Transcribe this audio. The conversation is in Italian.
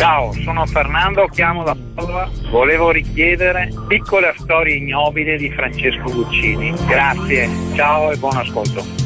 Ciao, sono Fernando, chiamo da Padova. Volevo richiedere Piccola storia ignobile di Francesco Guccini. Grazie, ciao e buon ascolto.